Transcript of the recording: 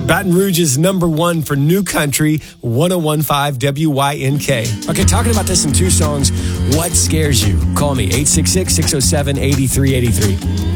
Baton Rouge's number one for New Country, 101.5 WYNK. Okay, talking about this in two songs, what scares you? Call me, 866-607-8383.